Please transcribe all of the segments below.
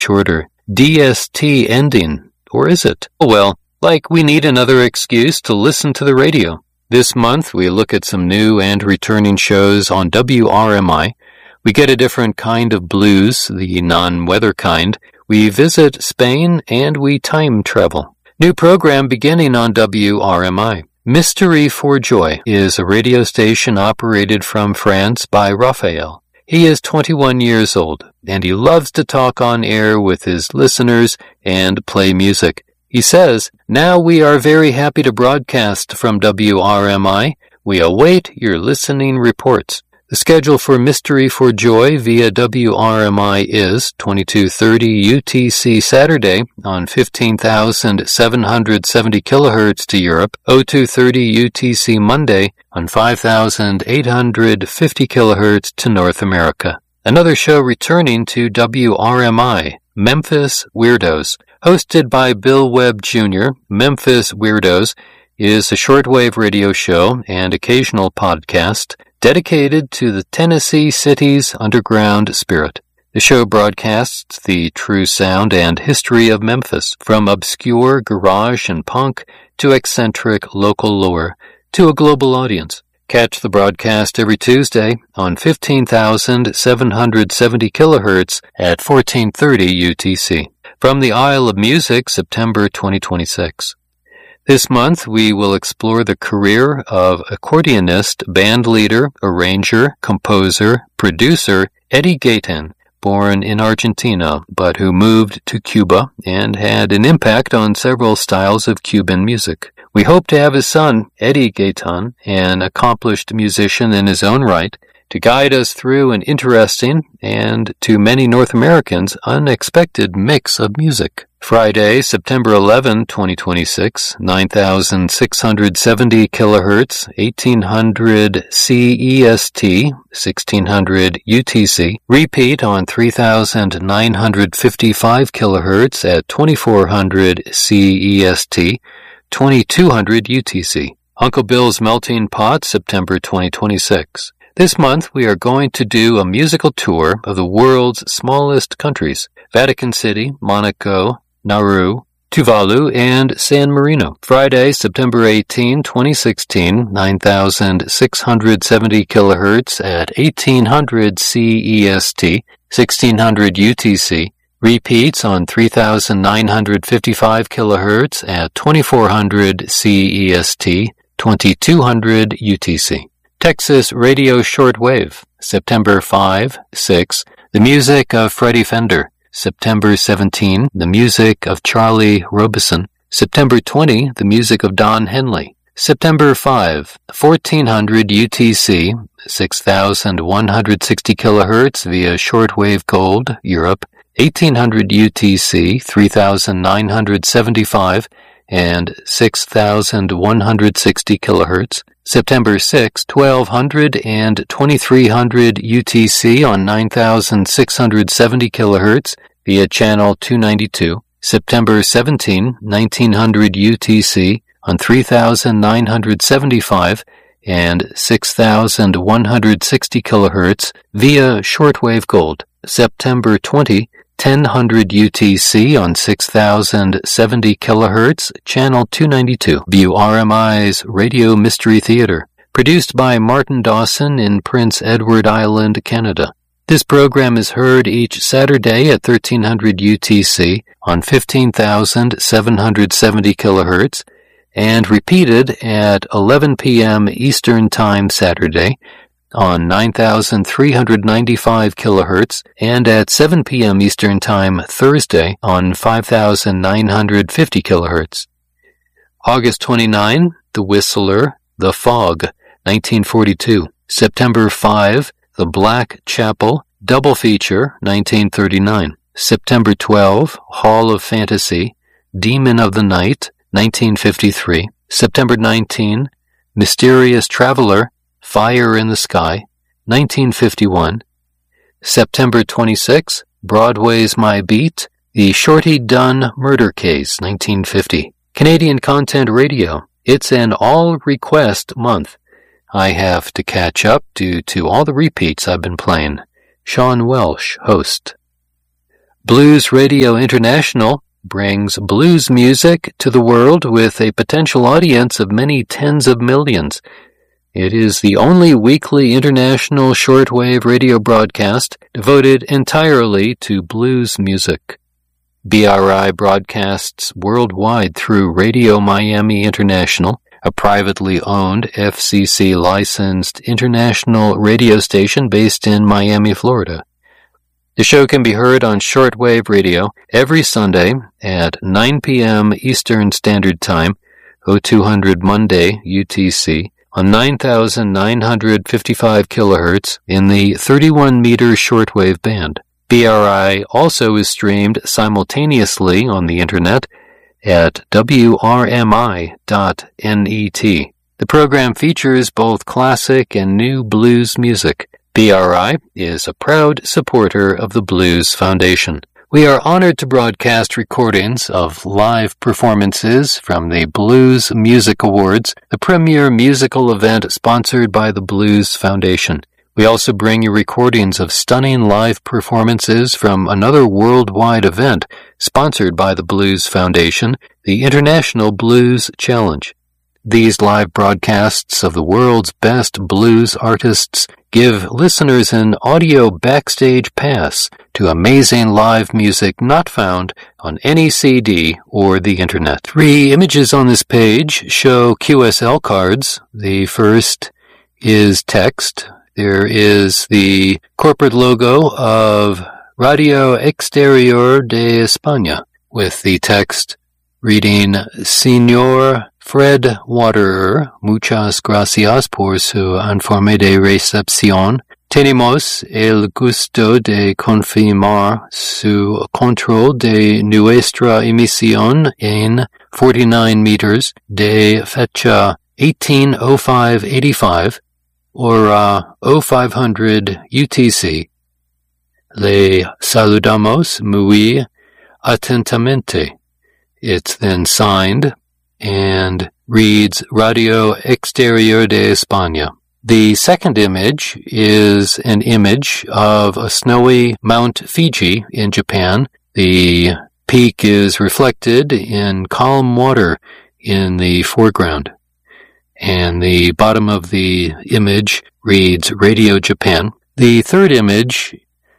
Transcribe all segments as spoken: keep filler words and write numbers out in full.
shorter D S T ending, or is it? Oh well, like we need another excuse to listen to the radio. This month we look at some new and returning shows on W R M I. We get a different kind of blues, the non-weather kind. We visit Spain and we time travel. New program beginning on W R M I. Mystery for Joy is a radio station operated from France by Raphael. He is twenty-one years old, and he loves to talk on air with his listeners and play music. He says, "Now we are very happy to broadcast from W R M I. We await your listening reports." The schedule for Mystery for Joy via W R M I is twenty-two thirty U T C Saturday on fifteen thousand seven hundred seventy kilohertz to Europe, oh two thirty U T C Monday on five thousand eight hundred fifty kilohertz to North America. Another show returning to W R M I, Memphis Weirdos. Hosted by Bill Webb Junior, Memphis Weirdos is a shortwave radio show and occasional podcast dedicated to the Tennessee city's underground spirit. The show broadcasts the true sound and history of Memphis, from obscure garage and punk to eccentric local lore to a global audience. Catch the broadcast every Tuesday on fifteen thousand seven hundred seventy kilohertz at fourteen thirty U T C. From the Isle of Music, September twenty twenty-six. This month, we will explore the career of accordionist, bandleader, arranger, composer, producer Eddie Gaetan, born in Argentina, but who moved to Cuba and had an impact on several styles of Cuban music. We hope to have his son, Eddie Gaetan, an accomplished musician in his own right, to guide us through an interesting and, to many North Americans, unexpected mix of music. Friday, September eleventh, twenty twenty-six, nine thousand six hundred seventy kilohertz, eighteen hundred C E S T, sixteen hundred U T C. Repeat on three thousand nine hundred fifty-five kilohertz at twenty-four hundred C E S T, twenty-two hundred U T C. Uncle Bill's Melting Pot, September twenty twenty-six. This month, we are going to do a musical tour of the world's smallest countries: Vatican City, Monaco, Nauru, Tuvalu, and San Marino. Friday, September eighteenth, twenty sixteen, nine thousand six hundred seventy kilohertz at eighteen hundred C E S T, sixteen hundred U T C. Repeats on three thousand nine hundred fifty-five kilohertz at twenty-four hundred C E S T, twenty-two hundred U T C. Texas Radio Shortwave, September fifth, sixth, the music of Freddie Fender. September seventeenth, the music of Charlie Robison. September twentieth, the music of Don Henley. September fifth, fourteen hundred U T C, six thousand one hundred sixty kilohertz via shortwave gold, Europe, eighteen hundred U T C, three thousand nine hundred seventy-five, and six thousand one hundred sixty kilohertz. September sixth, twelve hundred and twenty-three hundred U T C on nine thousand six hundred seventy kilohertz via channel two ninety-two. September seventeenth, nineteen hundred U T C on three thousand nine hundred seventy-five and six thousand one hundred sixty kilohertz via shortwave gold. September twentieth, ten hundred U T C on six thousand seventy kilohertz, channel two ninety-two. W R M I's Radio Mystery Theater, produced by Martin Dawson in Prince Edward Island, Canada. This program is heard each Saturday at thirteen hundred U T C on fifteen thousand seven hundred seventy kilohertz and repeated at eleven p.m. Eastern Time Saturday on nine thousand three hundred ninety-five kilohertz and at seven p.m. Eastern Time Thursday on five thousand nine hundred fifty kilohertz. August twenty-ninth, The Whistler, The Fog, nineteen forty-two. September fifth, The Black Chapel, Double Feature, nineteen thirty-nine. September twelfth, Hall of Fantasy, Demon of the Night, nineteen fifty-three. September nineteenth, Mysterious Traveler, Fire in the Sky, nineteen fifty-one. September twenty-sixth, Broadway's My Beat, The Shorty Dunn Murder Case, nineteen fifty. Canadian Content Radio, it's an all-request month. I have to catch up due to all the repeats I've been playing. Sean Welsh, host. Blues Radio International brings blues music to the world with a potential audience of many tens of millions. It is the only weekly international shortwave radio broadcast devoted entirely to blues music. B R I broadcasts worldwide through Radio Miami International, a privately owned F C C-licensed international radio station based in Miami, Florida. The show can be heard on shortwave radio every Sunday at nine p.m. Eastern Standard Time, oh two hundred Monday U T C, on nine thousand nine hundred fifty-five kilohertz in the thirty-one meter shortwave band. B R I also is streamed simultaneously on the internet at w r m i dot net. The program features both classic and new blues music. B R I is a proud supporter of the Blues Foundation. We are honored to broadcast recordings of live performances from the Blues Music Awards, the premier musical event sponsored by the Blues Foundation. We also bring you recordings of stunning live performances from another worldwide event sponsored by the Blues Foundation, the International Blues Challenge. These live broadcasts of the world's best blues artists give listeners an audio backstage pass to amazing live music not found on any C D or the internet. Three images on this page show Q S L cards. The first is text. There is the corporate logo of Radio Exterior de España with the text reading, Señor Fred Waterer, muchas gracias por su informe de recepción. Tenemos el gusto de confirmar su control de nuestra emisión en forty-nine meters de fecha eighteen oh five eighty-five. Hora oh five hundred U T C. Le saludamos muy atentamente. It's then signed and reads Radio Exterior de España. The second image is an image of a snowy Mount Fuji in Japan. The peak is reflected in calm water in the foreground. And the bottom of the image reads Radio Japan. The third image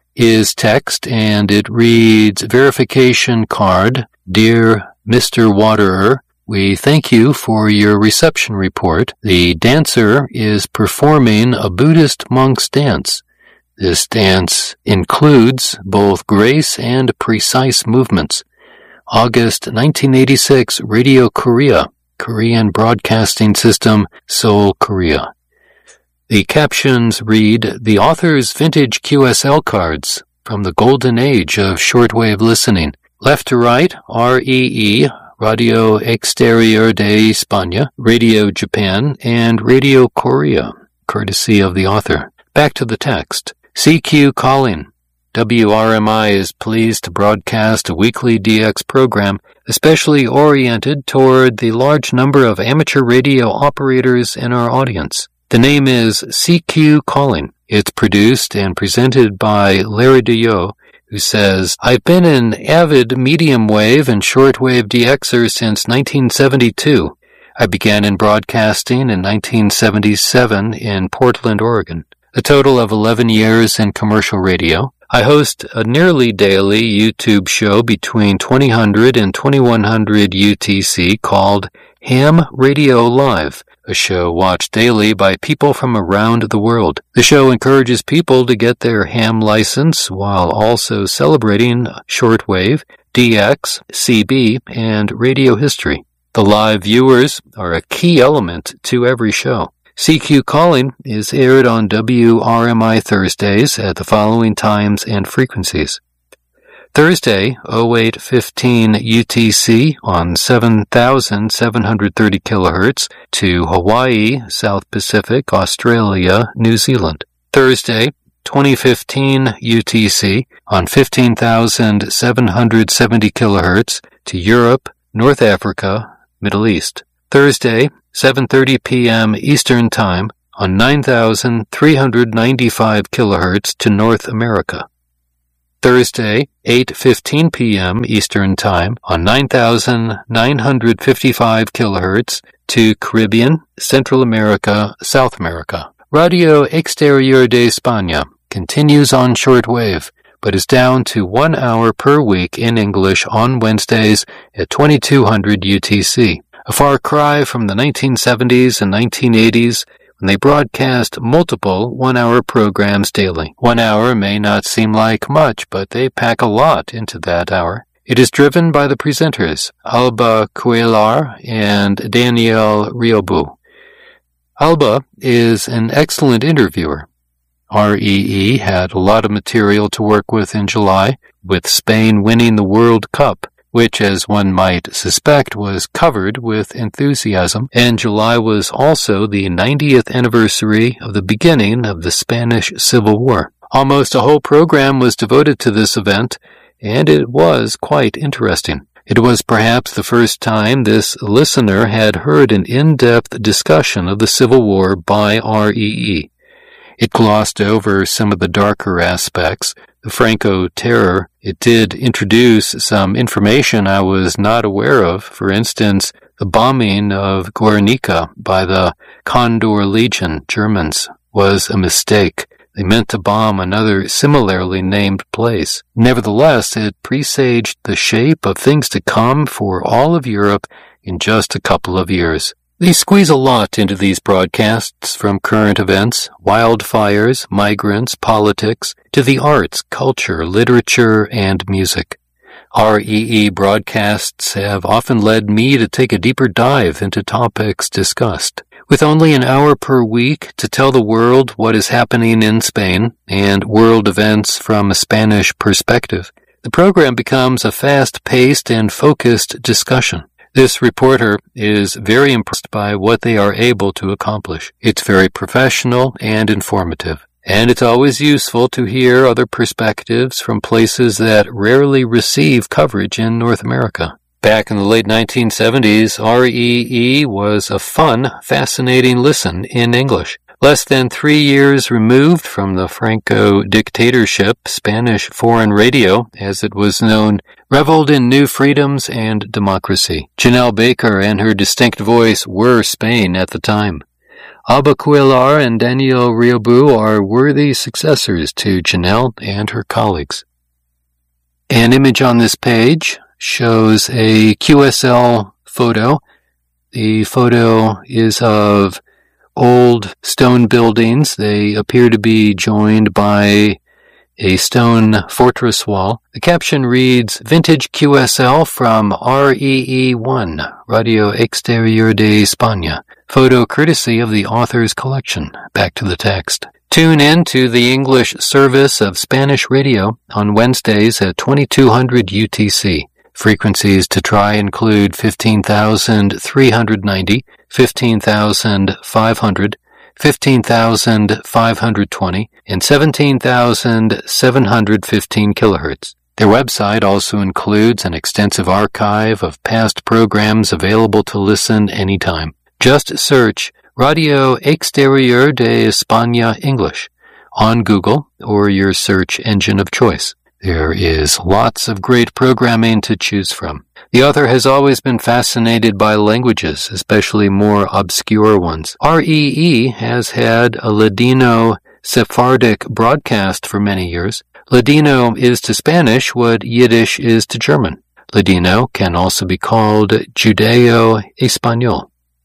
is text, and it reads Verification Card. Dear Mister Waterer, we thank you for your reception report. The dancer is performing a Buddhist monk's dance. This dance includes both grace and precise movements. August nineteen eighty-six, Radio Korea. Korean Broadcasting System, Seoul, Korea. The captions read, The author's vintage Q S L cards from the golden age of shortwave listening. Left to right, R E E, Radio Exterior de España, Radio Japan, and Radio Korea, courtesy of the author. Back to the text. C Q calling. W R M I is pleased to broadcast a weekly D X program especially oriented toward the large number of amateur radio operators in our audience. The name is C Q Calling. It's produced and presented by Larry DeYoe, who says, I've been an avid medium wave and shortwave DXer since nineteen seventy-two. I began in broadcasting in nineteen seventy-seven in Portland, Oregon. A total of eleven years in commercial radio. I host a nearly daily YouTube show between twenty hundred and twenty-one hundred U T C called Ham Radio Live, a show watched daily by people from around the world. The show encourages people to get their ham license while also celebrating shortwave, D X, C B, and radio history. The live viewers are a key element to every show. C Q Calling is aired on W R M I Thursdays at the following times and frequencies. Thursday, oh eight fifteen U T C on seven thousand seven hundred thirty kilohertz to Hawaii, South Pacific, Australia, New Zealand. Thursday, twenty fifteen U T C on fifteen thousand seven hundred seventy kilohertz to Europe, North Africa, Middle East. Thursday, seven thirty p.m. Eastern Time on nine thousand three hundred ninety-five kilohertz to North America. Thursday, eight fifteen p.m. Eastern Time on nine thousand nine hundred fifty-five kilohertz to Caribbean, Central America, South America. Radio Exterior de España continues on shortwave, but is down to one hour per week in English on Wednesdays at twenty-two hundred U T C. A far cry from the nineteen seventies and nineteen eighties, when they broadcast multiple one-hour programs daily. One hour may not seem like much, but they pack a lot into that hour. It is driven by the presenters, Alba Cuellar and Daniel Riobu. Alba is an excellent interviewer. R E E had a lot of material to work with in July, with Spain winning the World Cup, which, as one might suspect, was covered with enthusiasm, and July was also the ninetieth anniversary of the beginning of the Spanish Civil War. Almost a whole program was devoted to this event, and it was quite interesting. It was perhaps the first time this listener had heard an in-depth discussion of the Civil War by R E E. It glossed over some of the darker aspects, the Franco terror. It did introduce some information I was not aware of. For instance, the bombing of Guernica by the Condor Legion Germans was a mistake. They meant to bomb another similarly named place. Nevertheless, it presaged the shape of things to come for all of Europe in just a couple of years. They squeeze a lot into these broadcasts, from current events, wildfires, migrants, politics, to the arts, culture, literature, and music. R E E broadcasts have often led me to take a deeper dive into topics discussed. With only an hour per week to tell the world what is happening in Spain and world events from a Spanish perspective, the program becomes a fast-paced and focused discussion. This reporter is very impressed by what they are able to accomplish. It's very professional and informative, and it's always useful to hear other perspectives from places that rarely receive coverage in North America. Back in the late nineteen seventies, R E E was a fun, fascinating listen in English. Less than three years removed from the Franco dictatorship, Spanish foreign radio, as it was known, reveled in new freedoms and democracy. Janelle Baker and her distinct voice were Spain at the time. Alba Cuellar and Daniel Riobu are worthy successors to Janelle and her colleagues. An image on this page shows a Q S L photo. The photo is of old stone buildings. They appear to be joined by a stone fortress wall. The caption reads, Vintage Q S L from R E E one, Radio Exterior de España. Photo courtesy of the author's collection. Back to the text. Tune in to the English service of Spanish radio on Wednesdays at twenty-two hundred U T C. Frequencies to try include fifteen thousand three hundred ninety, fifteen thousand five hundred, fifteen thousand five hundred twenty, and seventeen thousand seven hundred fifteen kilohertz. Their website also includes an extensive archive of past programs available to listen anytime. Just search Radio Exterior de España English on Google or your search engine of choice. There is lots of great programming to choose from. The author has always been fascinated by languages, especially more obscure ones. R E E has had a Ladino Sephardic broadcast for many years. Ladino is to Spanish what Yiddish is to German. Ladino can also be called Judeo-Espanol.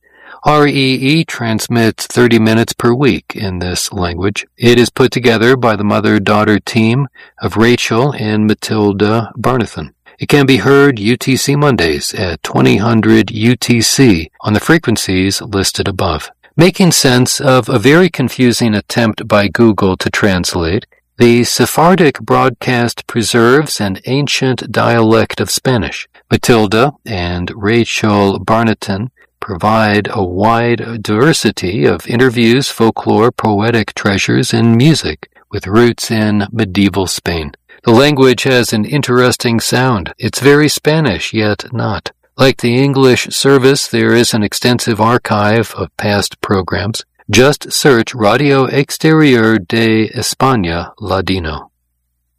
R E E transmits thirty minutes per week in this language. It is put together by the mother-daughter team of Rachel and Matilda Barnathan. It can be heard U T C Mondays at twenty hundred U T C on the frequencies listed above. Making sense of a very confusing attempt by Google to translate, the Sephardic broadcast preserves an ancient dialect of Spanish. Matilda and Rachel Barnathan provide a wide diversity of interviews, folklore, poetic treasures, and music with roots in medieval Spain. The language has an interesting sound. It's very Spanish, yet not. Like the English service, there is an extensive archive of past programs. Just search Radio Exterior de España Ladino.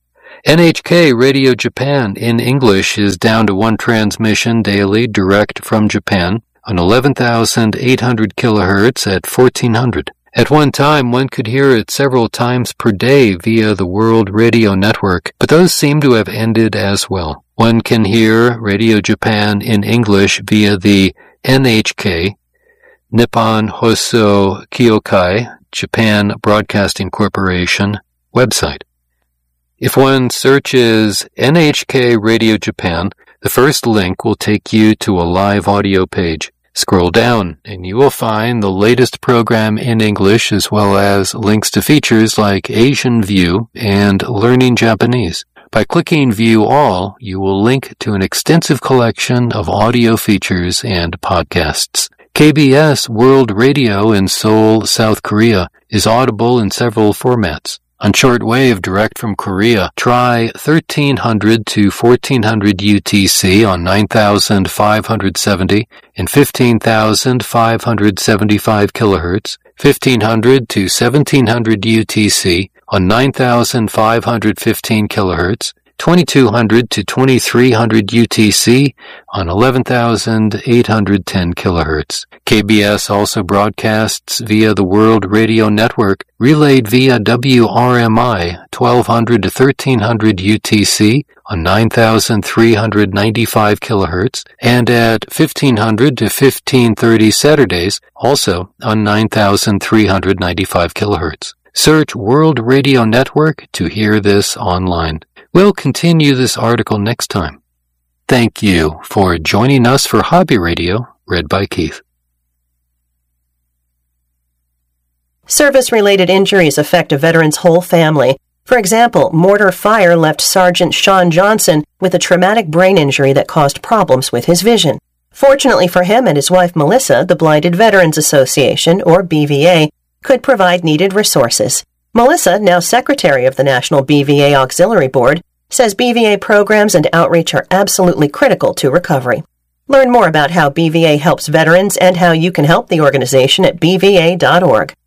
N H K Radio Japan in English is down to one transmission daily direct from Japan on eleven thousand eight hundred kilohertz at fourteen hundred. At one time, one could hear it several times per day via the World Radio Network, but those seem to have ended as well. One can hear Radio Japan in English via the N H K, Nippon Hoso Kyokai, Japan Broadcasting Corporation website. If one searches N H K Radio Japan, the first link will take you to a live audio page. Scroll down and you will find the latest program in English as well as links to features like Asian View and Learning Japanese. By clicking View All, you will link to an extensive collection of audio features and podcasts. K B S World Radio in Seoul, South Korea is audible in several formats. On shortwave direct from Korea, try thirteen hundred to fourteen hundred U T C on nine thousand five hundred seventy and fifteen thousand five hundred seventy-five kilohertz, fifteen hundred to seventeen hundred U T C on nine thousand five hundred fifteen kilohertz, twenty-two hundred to twenty-three hundred U T C on eleven thousand eight hundred ten kilohertz. K B S also broadcasts via the World Radio Network, relayed via W R M I twelve hundred to thirteen hundred U T C on nine thousand three hundred ninety-five kilohertz, and at fifteen hundred to fifteen thirty Saturdays, also on nine thousand three hundred ninety-five kilohertz. Search World Radio Network to hear this online. We'll continue this article next time. Thank you for joining us for Hobby Radio, read by Keith. Service-related injuries affect a veteran's whole family. For example, mortar fire left Sergeant Sean Johnson with a traumatic brain injury that caused problems with his vision. Fortunately for him and his wife Melissa, the Blinded Veterans Association, or B V A, could provide needed resources. Melissa, now secretary of the National B V A Auxiliary Board, says B V A programs and outreach are absolutely critical to recovery. Learn more about how B V A helps veterans and how you can help the organization at B V A dot org.